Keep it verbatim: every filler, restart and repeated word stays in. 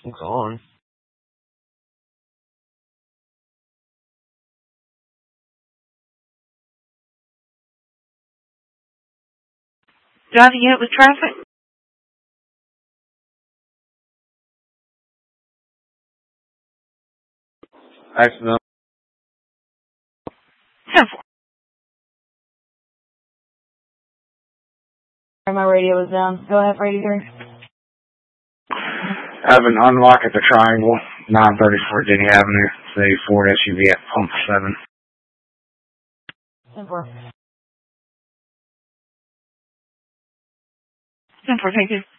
It's on. Driving it with traffic? Accident. Simple. My radio was down. Go ahead, radio three. Have an unlock at the Triangle, nine thirty-four Denny Avenue. Say Ford S U V at pump seven. Simple. Simple, thank you.